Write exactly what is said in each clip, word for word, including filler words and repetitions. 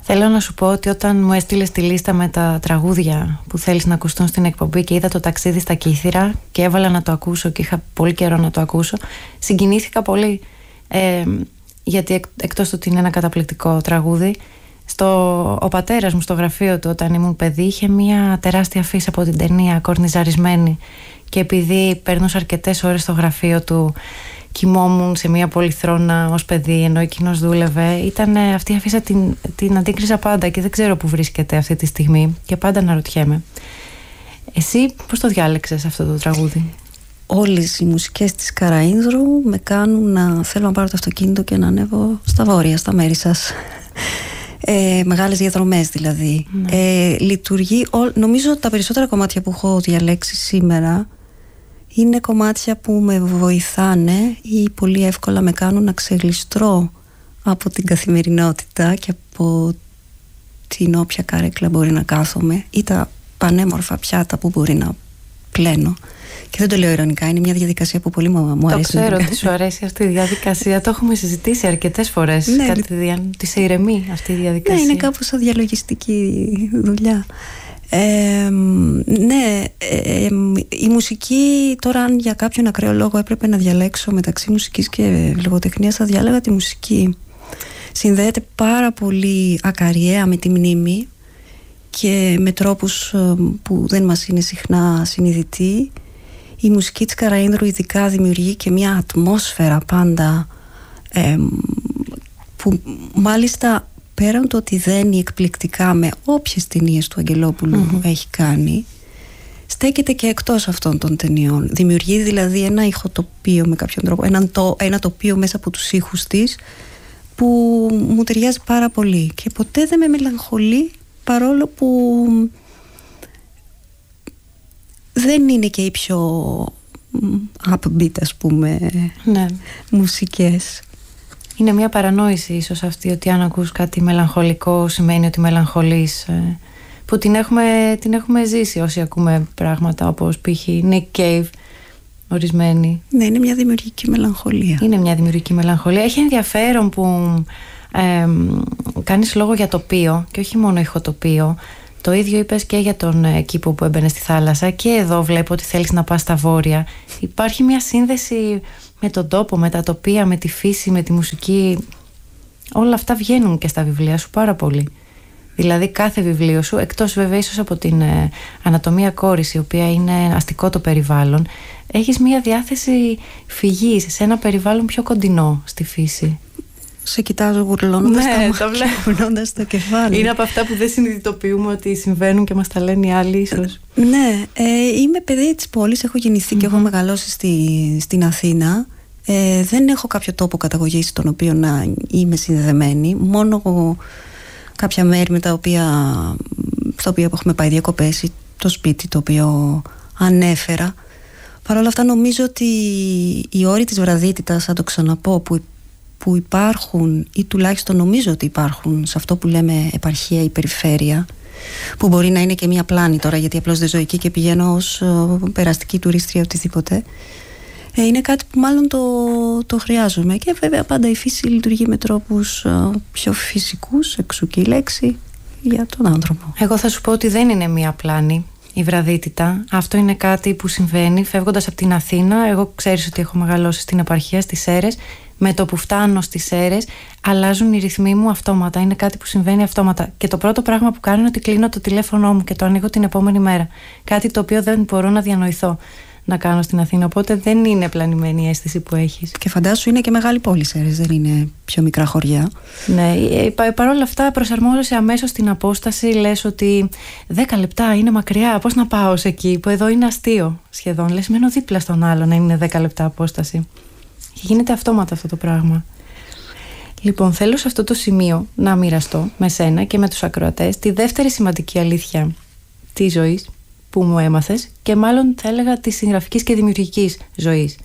Θέλω να σου πω ότι όταν μου έστειλες τη λίστα με τα τραγούδια που θέλεις να ακουστούν στην εκπομπή και είδα το ταξίδι στα Κύθυρα και έβαλα να το ακούσω και είχα πολύ καιρό να το ακούσω, συγκινήθηκα πολύ, ε, γιατί εκ, εκτός του ότι είναι ένα καταπληκτικό τραγούδι, στο, ο πατέρας μου στο γραφείο του όταν ήμουν παιδί είχε μια τεράστια αφίσα από την ταινία κορνιζαρισμένη, και επειδή περνούσα αρκετές ώρες στο γραφείο του, κοιμόμουν σε μια πολυθρόνα ως παιδί ενώ εκείνος δούλευε, ήταν αυτή η αφίσα, την, την αντίκριζα πάντα και δεν ξέρω που βρίσκεται αυτή τη στιγμή και πάντα αναρωτιέμαι. Εσύ πώς το διάλεξες αυτό το τραγούδι? Όλες οι μουσικές της Καραΐνδρου με κάνουν να θέλω να πάρω το αυτοκίνητο και να ανέβω στα βόρεια, στα μέρη σας. Ε, μεγάλες διαδρομές δηλαδή. Ναι. Ε, λειτουργεί, νομίζω τα περισσότερα κομμάτια που έχω διαλέξει σήμερα είναι κομμάτια που με βοηθάνε ή πολύ εύκολα με κάνουν να ξεγλιστρώ από την καθημερινότητα και από την όποια καρέκλα μπορεί να κάθομαι ή τα πανέμορφα πιάτα που μπορεί να πλένω. Και δεν το λέω ειρωνικά, είναι μια διαδικασία που πολύ μου αρέσει. Το ξέρω ότι σου αρέσει αυτή η διαδικασία. Το έχουμε συζητήσει αρκετές φορές. Ναι, κάτι δια... Τη σε ηρεμεί αυτή η διαδικασία. Ναι, είναι κάπως σαν διαλογιστική δουλειά. Ε, ναι, ε, η μουσική τώρα, αν για κάποιον ακραίο λόγο έπρεπε να διαλέξω μεταξύ μουσικής και λογοτεχνίας, θα διάλεγα τη μουσική. Συνδέεται πάρα πολύ ακαριέα με τη μνήμη και με τρόπους που δεν μας είναι συχνά συνειδητοί. Η μουσική της Καραΐνδρου ειδικά δημιουργεί και μια ατμόσφαιρα πάντα, ε, που μάλιστα πέραν το ότι δένει εκπληκτικά με όποιες ταινίες του Αγγελόπουλου mm-hmm. έχει κάνει, στέκεται και εκτός αυτών των ταινιών. Δημιουργεί δηλαδή ένα ηχοτοπίο με κάποιον τρόπο, ένα, το, ένα τοπίο μέσα από τους ήχους της που μου ταιριάζει πάρα πολύ και ποτέ δεν με μελαγχολεί, παρόλο που δεν είναι και οι πιο upbeat, ας πούμε, ναι. μουσικές. Είναι μια παρανόηση ίσως αυτή, ότι αν ακούς κάτι μελαγχολικό σημαίνει ότι μελαγχολείς, που την έχουμε, την έχουμε ζήσει όσοι ακούμε πράγματα όπως π.χ. Nick Cave, ορισμένοι. Ναι, είναι μια δημιουργική μελαγχολία. Είναι μια δημιουργική μελαγχολία. Έχει ενδιαφέρον που ε, κάνεις λόγο για τοπίο και όχι μόνο ηχοτοπίο. Το ίδιο είπες και για τον κήπο που έμπαινε στη θάλασσα, και εδώ βλέπω ότι θέλεις να πας στα βόρεια. Υπάρχει μια σύνδεση με τον τόπο, με τα τοπία, με τη φύση, με τη μουσική. Όλα αυτά βγαίνουν και στα βιβλία σου πάρα πολύ. Δηλαδή κάθε βιβλίο σου, εκτός βέβαια ίσως από την ε, Ανατομία Κόρης, η οποία είναι αστικό το περιβάλλον, έχεις μια διάθεση φυγής σε ένα περιβάλλον πιο κοντινό στη φύση. Σε κοιτάζω γουρλώνοντας ναι, τα μάτια, γουρλώνοντας το κεφάλι. Είναι από αυτά που δεν συνειδητοποιούμε ότι συμβαίνουν και μας τα λένε οι άλλοι ίσως. Ναι, ε, είμαι παιδί της πόλης, έχω γεννηθεί mm-hmm. και έχω μεγαλώσει στη, στην Αθήνα. Ε, δεν έχω κάποιο τόπο καταγωγής στον οποίο να είμαι συνδεδεμένη. Μόνο εγώ, κάποια μέρη με τα οποία, στα οποία έχουμε πάει διακοπές, ή το σπίτι το οποίο ανέφερα. Παρ' όλα αυτά νομίζω ότι οι όροι της βραδύτητας, θα το ξαναπώ, που που υπάρχουν, ή τουλάχιστον νομίζω ότι υπάρχουν, σε αυτό που λέμε επαρχία ή περιφέρεια, που μπορεί να είναι και μια πλάνη τώρα, γιατί απλώς δεν ζω εκεί και πηγαίνω ως uh, περαστική τουρίστρια οτιδήποτε, ε, είναι κάτι που μάλλον το, το χρειάζομαι. Και βέβαια πάντα η φύση λειτουργεί με τρόπους uh, πιο φυσικούς, εξού και η λέξη, για τον άνθρωπο. Εγώ θα σου πω ότι δεν είναι μια πλάνη η βραδύτητα. Αυτό είναι κάτι που συμβαίνει φεύγοντας από την Αθήνα. Εγώ ξέρεις ότι έχω μεγαλώσει στην επαρχία, στις Σέρρες. Με το που φτάνω στις Σέρρες αλλάζουν οι ρυθμοί μου αυτόματα. Είναι κάτι που συμβαίνει αυτόματα. Και το πρώτο πράγμα που κάνω είναι ότι κλείνω το τηλέφωνο μου και το ανοίγω την επόμενη μέρα. Κάτι το οποίο δεν μπορώ να διανοηθώ να κάνω στην Αθήνα. Οπότε δεν είναι πλανημένη η αίσθηση που έχεις. Και φαντάσου είναι και μεγάλη πόλη Σέρρες, δεν είναι πιο μικρά χωριά. Ναι, παρ' όλα αυτά προσαρμόζεσαι αμέσως στην απόσταση. Λες ότι δέκα λεπτά είναι μακριά, πώς να πάω σε εκεί, που εδώ είναι αστείο σχεδόν. Λες μένω δίπλα στον άλλο να είναι δέκα λεπτά απόσταση. Και γίνεται αυτόματα αυτό το πράγμα. Λοιπόν, θέλω σε αυτό το σημείο να μοιραστώ με σένα και με τους ακροατές τη δεύτερη σημαντική αλήθεια της ζωής που μου έμαθες, και μάλλον θα έλεγα της συγγραφικής και δημιουργικής ζωής.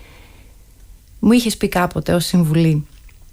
Μου είχες πει κάποτε ως συμβουλή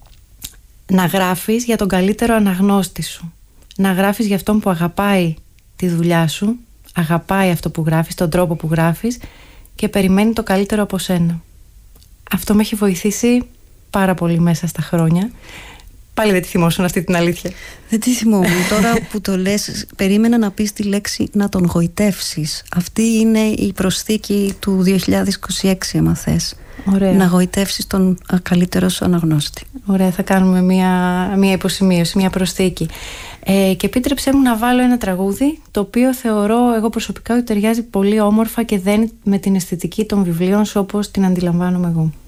να γράφεις για τον καλύτερο αναγνώστη σου. Να γράφεις για αυτόν που αγαπάει τη δουλειά σου, αγαπάει αυτό που γράφεις, τον τρόπο που γράφεις και περιμένει το καλύτερο από σένα. Αυτό με έχει βοηθήσει πάρα πολύ μέσα στα χρόνια. Πάλι δεν τη θυμόσουν αυτή την αλήθεια. Δεν τη θυμόμουν. Τώρα που το λες, περίμενα να πεις τη λέξη να τον γοητεύσεις. Αυτή είναι η προσθήκη του δύο χιλιάδες είκοσι έξι, άμα θες. Ωραία. Να γοητεύσεις τον καλύτερο σου αναγνώστη. Ωραία, θα κάνουμε μια, μια υποσημείωση, μια προσθήκη. Ε, και επίτρεψέ μου να βάλω ένα τραγούδι, το οποίο θεωρώ εγώ προσωπικά ότι ταιριάζει πολύ όμορφα και δένει με την αισθητική των βιβλίων σου όπως την αντιλαμβάνομαι εγώ.